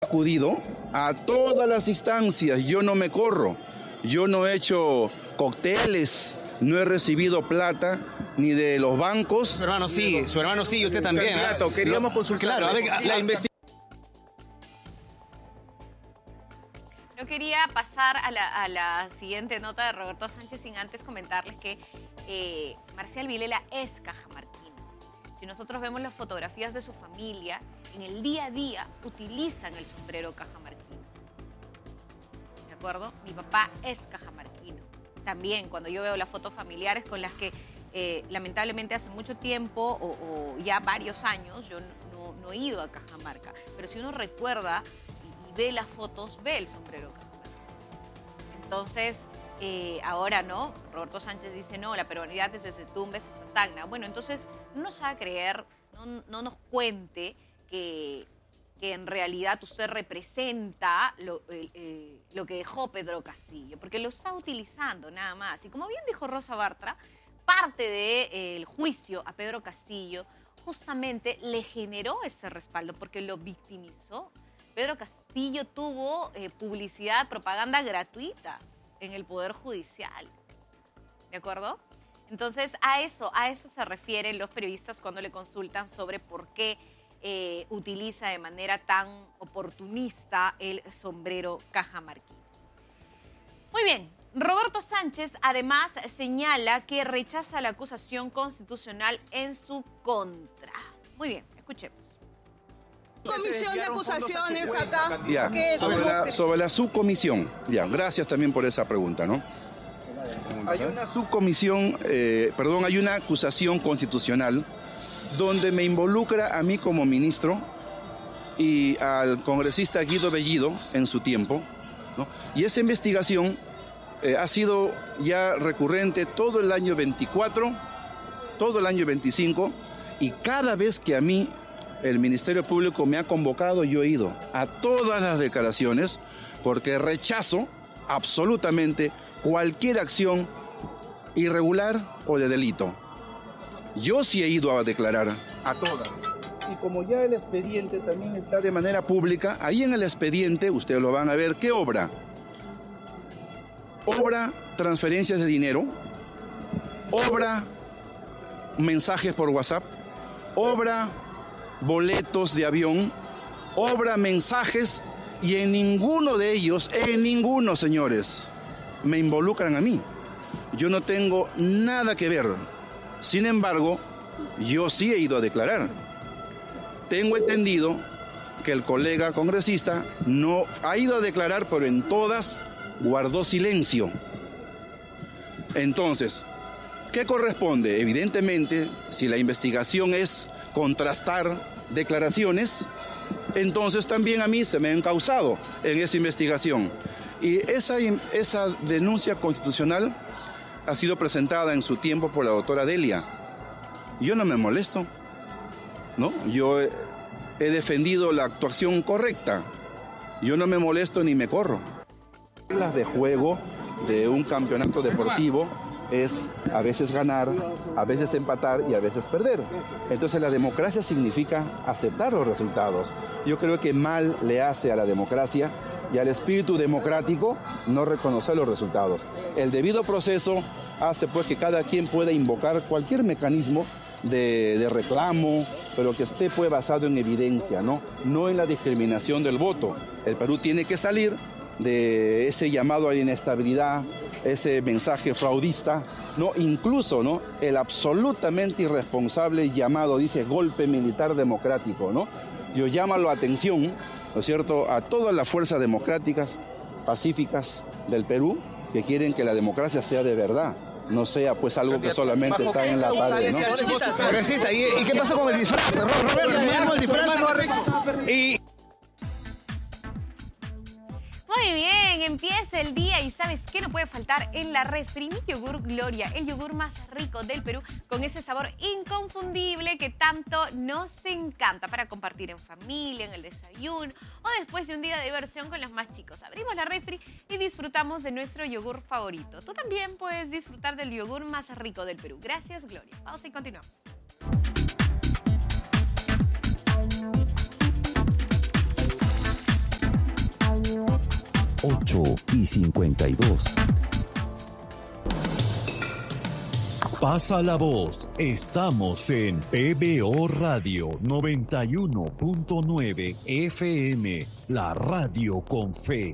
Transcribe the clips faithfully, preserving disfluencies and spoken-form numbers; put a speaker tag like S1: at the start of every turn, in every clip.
S1: acudido a todas las instancias, yo no me corro, yo no he hecho cócteles, no he recibido plata ni de los bancos.
S2: Su hermano sí, su hermano sí, y usted también.
S1: Candidato,
S2: ¿eh?
S1: queríamos
S2: Lo,
S1: consultar.
S2: Claro, a ver, la investigación.
S3: No quería pasar a la, a la siguiente nota de Roberto Sánchez sin antes comentarles que eh, Marcial Vilela es cajamarquino. Si nosotros vemos las fotografías de su familia, en el día a día utilizan el sombrero cajamarquino. ¿De acuerdo? Mi papá es cajamarquino. También cuando yo veo las fotos familiares con las que eh, lamentablemente hace mucho tiempo o, o ya varios años yo no, no he ido a Cajamarca, pero si uno recuerda y, y ve las fotos, ve el sombrero cajamarquino. Entonces, eh, ahora no, Roberto Sánchez dice no, la peruanidad desde Tumbes a Santa Tacna. Bueno, entonces no nos haga creer, no, no nos cuente que... que en realidad usted representa lo, eh, lo que dejó Pedro Castillo, porque lo está utilizando nada más. Y como bien dijo Rosa Bartra, parte del juicio a Pedro Castillo justamente le generó ese respaldo, porque lo victimizó. Pedro Castillo tuvo eh, publicidad, propaganda gratuita en el Poder Judicial. ¿De acuerdo? Entonces, a eso, a eso se refieren los periodistas cuando le consultan sobre por qué Eh, utiliza de manera tan oportunista el sombrero cajamarquino. Muy bien, Roberto Sánchez además señala que rechaza la acusación constitucional en su contra. Muy bien, escuchemos.
S4: Comisión de acusaciones acá.
S1: Ya, sobre, la, sobre la subcomisión. Ya, gracias también por esa pregunta, ¿no? Hay una subcomisión, eh, perdón, hay una acusación constitucional donde me involucra a mí como ministro y al congresista Guido Bellido en su tiempo, ¿no? Y esa investigación eh, ha sido ya recurrente todo el año veinticuatro, todo el año veinticinco, y cada vez que a mí el Ministerio Público me ha convocado, yo he ido a todas las declaraciones porque rechazo absolutamente cualquier acción irregular o de delito. Yo sí he ido a declarar a todas. Y como ya el expediente también está de manera pública, ahí en el expediente ustedes lo van a ver. ¿Qué obra? Obra transferencias de dinero, obra mensajes por WhatsApp, obra boletos de avión, obra mensajes, y en ninguno de ellos, en ninguno, señores, me involucran a mí. Yo no tengo nada que ver. Sin embargo, yo sí he ido a declarar. Tengo entendido que el colega congresista no ha ido a declarar, pero en todas guardó silencio. Entonces, ¿qué corresponde? Evidentemente, si la investigación es contrastar declaraciones, entonces también a mí se me ha encausado en esa investigación. Y esa, esa denuncia constitucional ha sido presentada en su tiempo por la doctora Delia. Yo no me molesto, ¿no? Yo he, he defendido la actuación correcta. Yo no me molesto ni me corro. Las de juego de un campeonato deportivo es a veces ganar, a veces empatar y a veces perder. Entonces la democracia significa aceptar los resultados. Yo creo que mal le hace a la democracia y al espíritu democrático no reconocer los resultados. El debido proceso hace pues que cada quien pueda invocar cualquier mecanismo de, de reclamo, pero que esté pues basado en evidencia, ¿no? No en la discriminación del voto. El Perú tiene que salir de ese llamado a la inestabilidad, ese mensaje fraudista, ¿no? Incluso, ¿no?, el absolutamente irresponsable llamado, dice, golpe militar democrático, ¿no? Yo llamo la atención, ¿no es cierto?, a todas las fuerzas democráticas, pacíficas del Perú, que quieren que la democracia sea de verdad, no sea pues algo que solamente está en la pared, ¿no?
S2: Congresista, ¿y, ¿y qué pasó con el disfraz? Roberto, el disfraz. Y...
S3: Muy bien, empieza el día y ¿sabes qué no puede faltar en la refri? Mi yogur Gloria, el yogur más rico del Perú, con ese sabor inconfundible que tanto nos encanta para compartir en familia, en el desayuno o después de un día de diversión con los más chicos. Abrimos la refri y disfrutamos de nuestro yogur favorito. Tú también puedes disfrutar del yogur más rico del Perú. Gracias, Gloria. Vamos y continuamos.
S5: ocho y cincuenta y dos. Pasa la voz. Estamos en P B O Radio noventa y uno punto nueve F M, la radio con fe.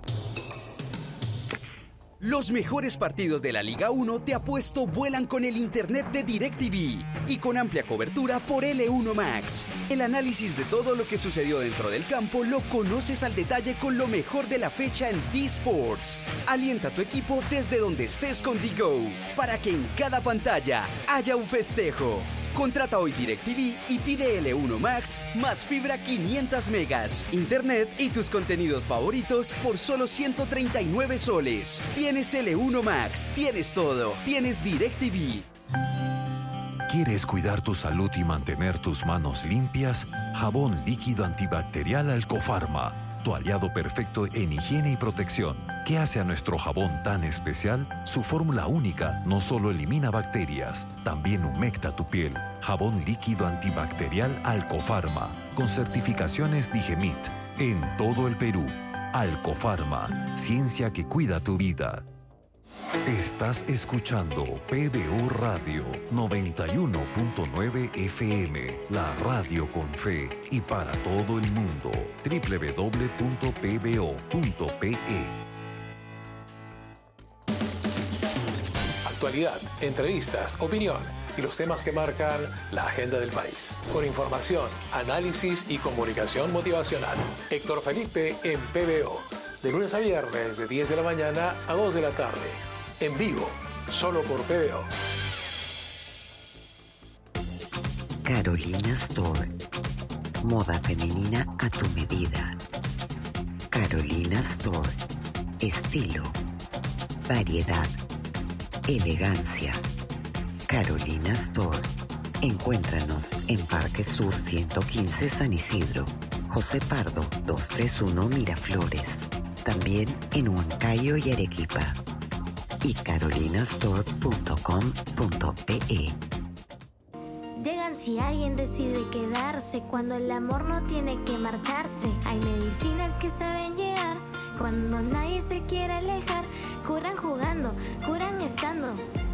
S6: Los mejores partidos de la Liga uno de Apuesto vuelan con el internet de DirecTV y con amplia cobertura por L uno Max. El análisis de todo lo que sucedió dentro del campo lo conoces al detalle con lo mejor de la fecha en D-Sports. Alienta a tu equipo desde donde estés con D-Go para que en cada pantalla haya un festejo. Contrata hoy DirecTV y pide L uno Max más fibra quinientos megas, internet y tus contenidos favoritos por solo ciento treinta y nueve soles. Tienes L uno Max, tienes todo, tienes DirecTV.
S7: ¿Quieres cuidar tu salud y mantener tus manos limpias? Jabón líquido antibacterial Alcofarma, tu aliado perfecto en higiene y protección. ¿Qué hace a nuestro jabón tan especial? Su fórmula única no solo elimina bacterias, también humecta tu piel. Jabón líquido antibacterial Alcofarma, con certificaciones Digemit, en todo el Perú. Alcofarma, ciencia que cuida tu vida. Estás escuchando P B O Radio noventa y uno punto nueve F M, la radio con fe y para todo el mundo. doble u doble u doble u punto p b o punto p e.
S8: Actualidad, entrevistas, opinión y los temas que marcan la agenda del país. Con información, análisis y comunicación motivacional. Héctor Felipe en P B O. De lunes a viernes de diez de la mañana a dos de la tarde. En vivo, solo por P B O.
S9: Carolina Store. Moda femenina a tu medida. Carolina Store. Estilo. Variedad. Elegancia. Carolina Store. Encuéntranos en Parque Sur ciento quince San Isidro. José Pardo doscientos treinta y uno Miraflores. También en Huancayo y Arequipa. Y carolinastore punto com punto pe.
S10: Llegan si alguien decide quedarse, cuando el amor no tiene que marcharse. Hay medicinas que saben llegar, cuando nadie se quiere alejar. Curan jugando, curan estando.